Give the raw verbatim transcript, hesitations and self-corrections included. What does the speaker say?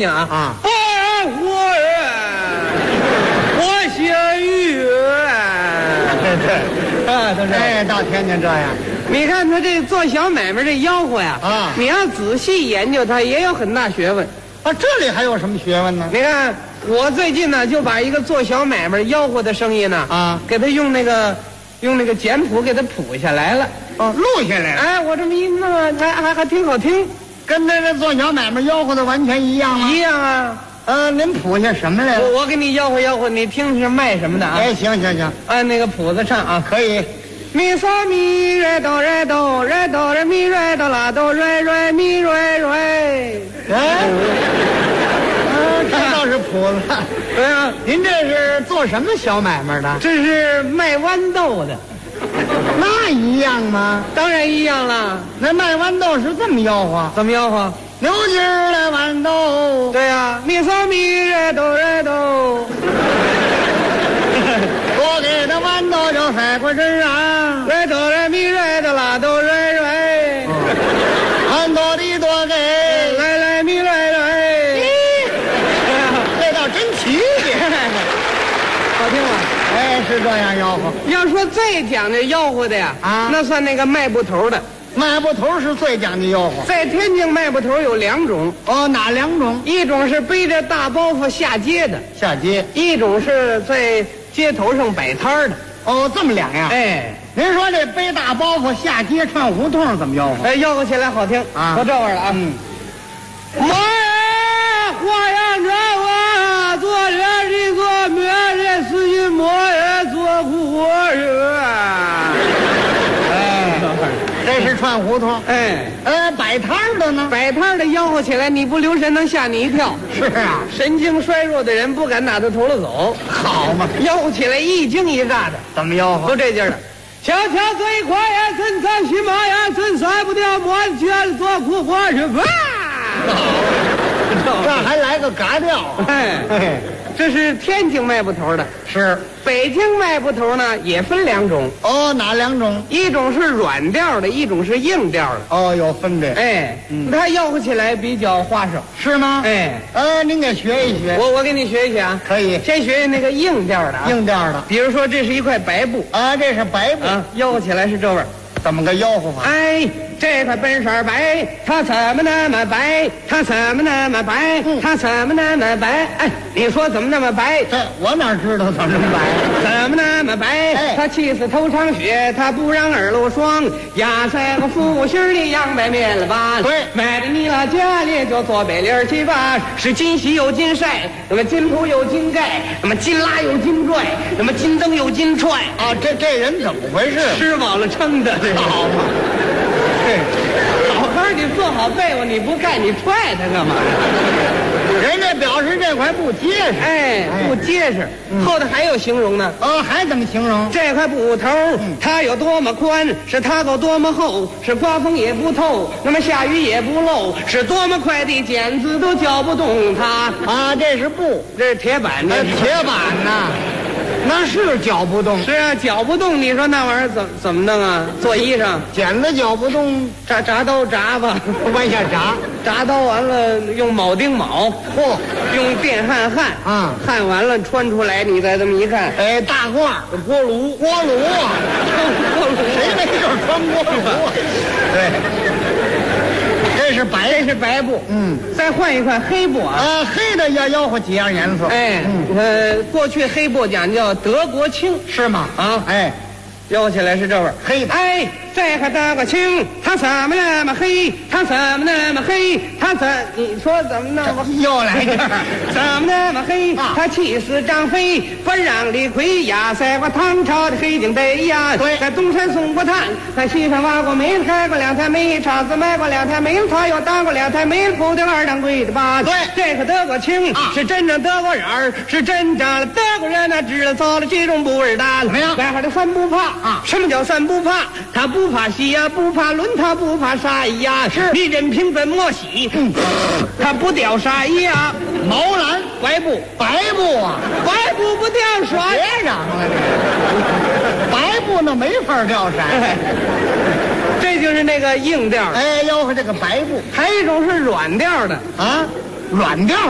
听啊啊！ 不然活人，我写玉人。 对对， 啊，都是。 哎，到天津这样。 你看他这做小买卖这吆喝呀， 啊， 你要仔细研究，它也有很大学问。 啊，这里还有什么学问呢？ 你看，我最近呢就把一个做小买卖吆喝的声音呢， 啊， 给他用那个用那个简谱给他谱下来了。 哦，录下来了。 哎，我这么一弄啊，还还还挺好听， 跟这个做小买卖吆喝的完全一样吗？ 一样啊。 呃，您谱下什么来了？ 我我给你吆喝吆喝，你听是卖什么的啊？ 哎，行行行， 按那个谱子唱啊。 可以。 咪嗦咪瑞哆瑞哆瑞哆瑞咪瑞哆啦哆瑞瑞咪瑞瑞。 哎，呃，这倒是谱子。 对啊， 您这是做什么小买卖的？ 这是卖豌豆的。 那一样吗？ 当然一样了。 那卖豌豆是这么吆喝？ 怎么吆喝？ 牛筋儿的豌豆。 对呀，咪嗦咪瑞哆瑞哆。 多给的豌豆就塞过身啊， 瑞哆瑞咪瑞哆啦哆瑞瑞。 豌豆的多给， 来来咪瑞瑞。 这倒真齐别。 好听吗？ 哎，是这样吆喝。 要说最讲究吆喝的呀， 啊， 那算那个卖布头的。 卖布头是最讲究吆喝。 在天津卖布头有两种。 哦，哪两种？ 一种是背着大包袱下街的， 下街； 一种是在街头上摆摊的。 哦，这么两样。 哎， 您说这背大包袱下街串胡同怎么吆喝？ 哎，吆喝起来好听啊， 都这味儿了啊。嗯。马呀，花样人啊，做人的做面的，是一模人做苦人。 哎，这是串胡同。 哎， 呃，摆摊的呢？ 摆摊的吆喝起来，你不留神能吓你一跳。 是啊， 神经衰弱的人不敢打他头了走。 好嘛， 吆喝起来一惊一乍的。 怎么吆喝？ 都这劲儿了。悄悄最快呀，真咱骑马呀，真甩不掉摩拳做苦活是吧？ 这还来个嘎调。 哎，这是天津卖布头的。 是。 北京卖布头呢，也分两种。 哦，哪两种？ 一种是软调的，一种是硬调的。 哦，有分别。 哎，嗯，它吆喝起来比较花哨， 是吗？ 哎， 呃，您给学一学。 我我给你学一学啊。 可以。 先学那个硬调的啊。 硬调的。 比如说，这是一块白布啊，这是白布啊，吆喝起来是这味儿。 怎么个吆喝法？ 哎，这块本色白，它怎么那么白？它怎么那么白？ 嗯、 它怎么那么白？哎，你说怎么那么白？ 这我哪知道怎么白？ 怎么那么白？ 哎， 它气死头场血，它不让耳朵霜。压在个复兴的洋白面了吧？ 对， 买的你那家里就做白脸去吧。是金喜有金晒，那么金铺有金盖，那么金拉有金拽，那么金灯有金踹。 啊，这这人怎么回事？ 吃饱了撑的。 好嘛， 对，好好你做好被窝，你不盖你踹它干嘛？ 人家表示这块不结实， 哎，不结实。嗯、后头还有形容呢。 哦，还怎么形容？ 这块布头，嗯、它有多么宽，是它够多么厚，是刮风也不透，那么下雨也不漏，是多么快的剪子都搅不动它。 啊，这是布， 这是铁板的， 铁板呐。那是搅不动， 是啊，搅不动。你说那玩意儿怎怎么弄啊？做衣裳， 剪子搅不动， 铡铡刀铡吧， 往下铡， 铡刀完了用铆钉铆， 嚯， 用电焊焊， 啊， 焊完了穿出来，你再这么一看， 哎，大褂， 锅炉， 锅炉啊， 锅炉， 谁没事穿锅炉啊？对。这是白， 这是白布， 嗯， 再换一块黑布啊， 啊，黑的要吆喝几样颜色， 哎，嗯，呃，过去黑布讲叫德国青， 是吗？ 啊， 哎， 吆喝起来是这味儿， 黑的， 哎，这块德国青，它怎么那么黑？它怎么那么黑？它怎？你说怎么那么？ 又来这儿， 怎么那么黑？ 啊、 他气死张飞，本让李逵压塞过唐朝的黑警队呀。 对， 在东山送过炭，在西山挖过煤，开过两台煤厂子，卖过两台煤他又当过两台煤铺的二掌柜的吧？ 对， 这个德国青、啊、是真正德国人儿，是真正的德国人呐，知道造了这种不味大。 怎么样？ 外号的三不怕啊？ 什么叫三不怕？他不怕洗呀，不怕轮，他不怕沙衣呀。 是， 你任凭怎么洗，嗯，他不掉沙衣呀。 毛蓝白布， 白布啊， 白布不掉色。 别嚷了，白布那没法掉色。 这就是那个硬调。 哎，吆喝这个白布， 还有一种是软调的啊，软调。